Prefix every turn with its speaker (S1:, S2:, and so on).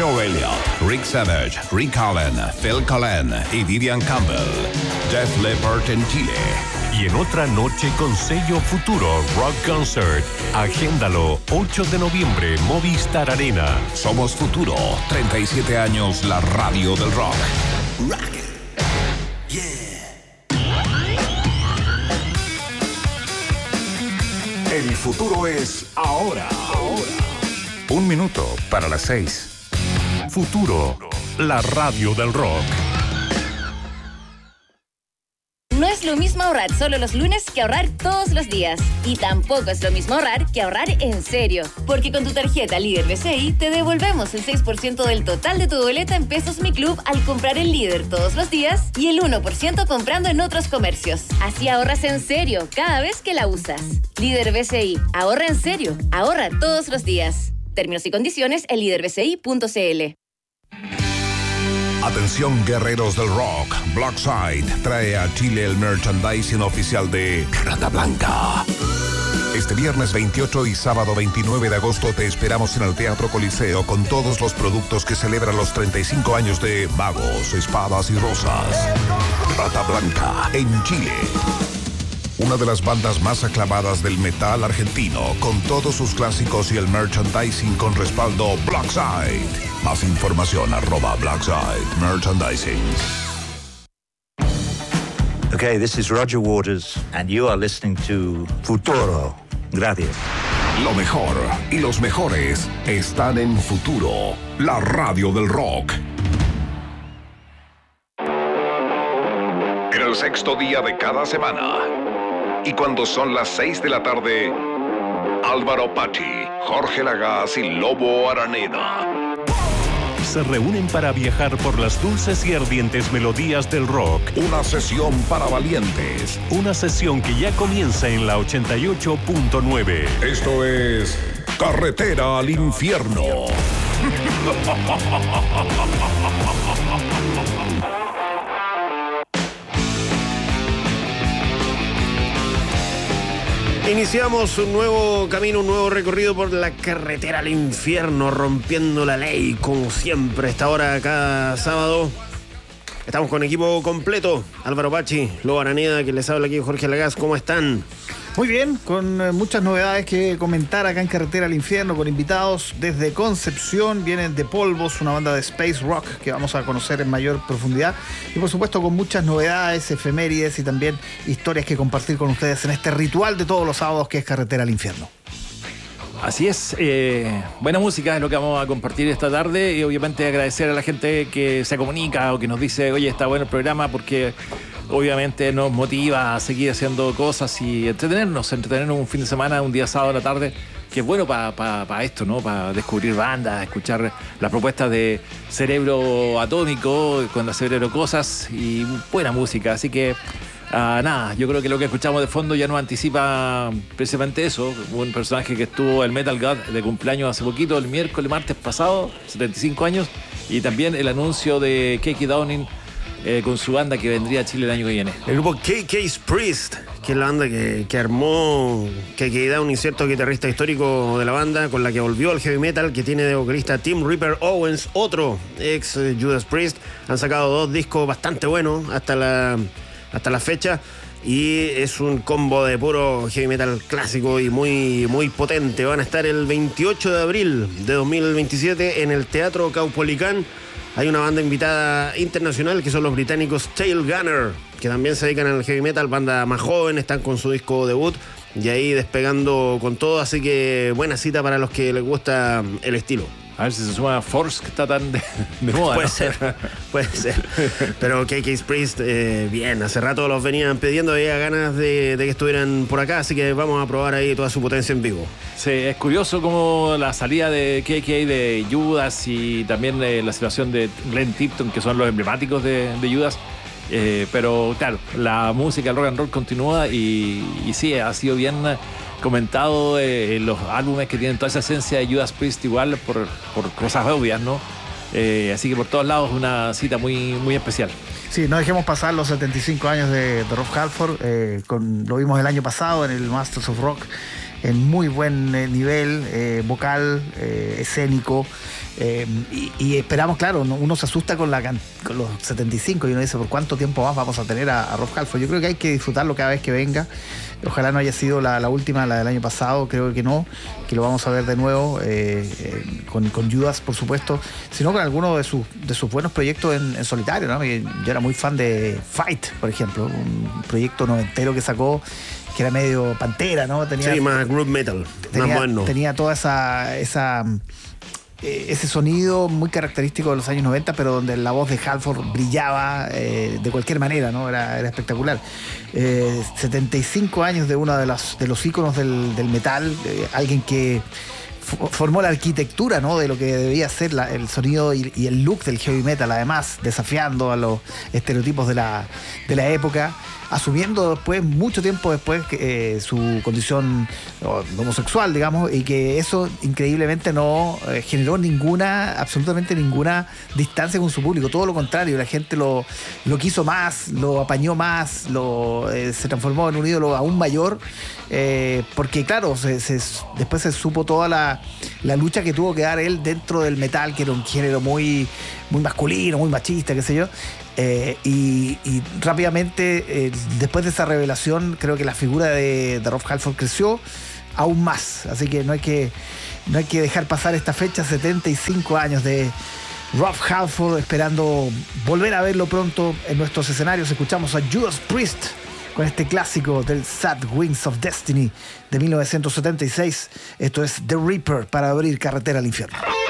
S1: Joe Elliott, Rick Savage, Rick Allen, Phil Collen y Vivian Campbell. Def Leppard en Chile.
S2: Y en otra noche con sello Futuro Rock Concert. Agéndalo, 8 de noviembre, Movistar Arena.
S1: Somos Futuro, 37 años la radio del rock. Rock it. Yeah. El futuro es ahora.
S2: 1 minuto para las 6. Futuro, la radio del rock.
S3: No es lo mismo ahorrar solo los lunes que ahorrar todos los días. Y tampoco es lo mismo ahorrar que ahorrar en serio. Porque con tu tarjeta Líder BCI te devolvemos el 6% del total de tu boleta en Pesos Mi Club al comprar en Líder todos los días y el 1% comprando en otros comercios. Así ahorras en serio cada vez que la usas. Líder BCI. Ahorra en serio. Ahorra todos los días. Términos y condiciones en liderBCI.cl.
S1: Atención guerreros del rock, Blackside trae a Chile el merchandising oficial de Rata Blanca. Este viernes 28 y sábado 29 de agosto te esperamos en el Teatro Coliseo con todos los productos que celebran los 35 años de Magos, Espadas y Rosas. Rata Blanca en Chile. Una de las bandas más aclamadas del metal argentino, con todos sus clásicos y el merchandising con respaldo Blackside. Más información @Blackside Merchandising.
S4: Okay, this is Roger Waters, and you are listening to Futuro. Gracias.
S1: Lo mejor y los mejores están en Futuro, la radio del rock. En el sexto día de cada semana. Y cuando son las 6 de la tarde, Álvaro Pachi, Jorge Lagaz y Lobo Araneda
S2: se reúnen para viajar por las dulces y ardientes melodías del rock.
S1: Una sesión para valientes.
S2: Una sesión que ya comienza en la 88.9.
S1: Esto es Carretera al Infierno.
S5: Iniciamos un nuevo camino, un nuevo recorrido por la carretera al infierno, rompiendo la ley, como siempre, a esta hora cada sábado. Estamos con equipo completo. Álvaro Pachi, Lobo Araneda, que les habla aquí, Jorge Lagaz. ¿Cómo están?
S6: Muy bien, con muchas novedades que comentar acá en Carretera al Infierno, con invitados desde Concepción. Vienen de Polvos, una banda de space rock que vamos a conocer en mayor profundidad. Y por supuesto con muchas novedades, efemérides y también historias que compartir con ustedes en este ritual de todos los sábados que es Carretera al Infierno.
S7: Así es, buena música es lo que vamos a compartir esta tarde y obviamente agradecer a la gente que se comunica o que nos dice, oye, está bueno el programa, porque obviamente nos motiva a seguir haciendo cosas y entretenernos un fin de semana, un día sábado a la tarde, que es bueno para esto, ¿no? Para descubrir bandas, escuchar las propuestas de Cerebro Atómico con la Cerebro Cosas y buena música, así que nada, yo creo que lo que escuchamos de fondo ya nos anticipa precisamente eso. Un personaje que estuvo el Metal God de cumpleaños hace poquito, el martes pasado, 75 años, y también el anuncio de KK Downing con su banda que vendría a Chile el año que viene.
S5: El grupo KK's Priest, que es la banda que armó KK Downing, cierto guitarrista histórico de la banda, con la que volvió al heavy metal, que tiene de vocalista Tim Ripper Owens, otro ex Judas Priest. Han sacado 2 discos bastante buenos hasta la fecha, y es un combo de puro heavy metal clásico y muy, muy potente. Van a estar el 28 de abril de 2027 en el Teatro Caupolicán. Hay una banda invitada internacional que son los británicos Tail Gunner, que también se dedican al heavy metal, banda más joven, están con su disco debut y ahí despegando con todo, así que buena cita para los que les gusta el estilo.
S7: A ver si se suma Force, que está tan de moda.
S5: Puede ser. Pero KK's Priest, bien, hace rato los venían pidiendo, había ganas de que estuvieran por acá, así que vamos a probar ahí toda su potencia en vivo.
S7: Sí, es curioso como la salida de KK, de Judas, y también la situación de Glenn Tipton, que son los emblemáticos de Judas. Pero claro, la música, el rock and roll continúa y sí, ha sido bien comentado los álbumes que tienen toda esa esencia de Judas Priest, igual por cosas obvias, ¿no? Así que por todos lados una cita muy, muy especial.
S6: Sí, no dejemos pasar los 75 años de Rob Halford, lo vimos el año pasado en el Masters of Rock en muy buen nivel vocal, escénico. Y esperamos, claro, uno se asusta con los 75 y uno dice, ¿por cuánto tiempo más vamos a tener a Rob Halford? Yo creo que hay que disfrutarlo cada vez que venga. Ojalá no haya sido la última, la del año pasado, creo que no, que lo vamos a ver de nuevo, con Judas, por supuesto, sino con alguno de sus buenos proyectos en solitario, ¿no? Yo era muy fan de Fight, por ejemplo, un proyecto noventero que sacó, que era medio Pantera, ¿no?
S5: Sí, más groove metal, más bueno.
S6: Tenía toda ese sonido muy característico de los años 90, pero donde la voz de Halford brillaba de cualquier manera, ¿no? Era espectacular. 75 años de uno de los íconos del metal, alguien que formó la arquitectura, ¿no? De lo que debía ser el sonido y el look del heavy metal, además desafiando a los estereotipos de la época, asumiendo después, mucho tiempo después, su condición homosexual, digamos, y que eso increíblemente no generó absolutamente ninguna distancia con su público. Todo lo contrario, la gente lo quiso más, lo apañó más, se transformó en un ídolo aún mayor, porque claro, después se supo toda la lucha que tuvo que dar él dentro del metal, que era un género muy, muy masculino, muy machista, qué sé yo. Y rápidamente, después de esa revelación, creo que la figura de Rob Halford creció aún más. Así que no hay que dejar pasar esta fecha, 75 años de Rob Halford, esperando volver a verlo pronto en nuestros escenarios. Escuchamos a Judas Priest con este clásico del Sad Wings of Destiny de 1976. Esto es The Reaper para abrir carretera al infierno.